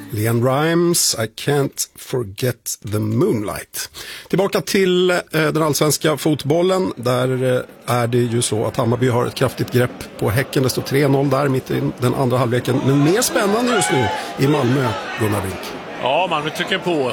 Leanne Rimes, I can't forget the moonlight. Tillbaka till den allsvenska fotbollen. Där är det ju så att Hammarby har ett kraftigt grepp på Häcken. Det står 3-0 där mitt i den andra halvleken. Men mer spännande just nu i Malmö, Gunnar Brink. Ja, Malmö trycker på.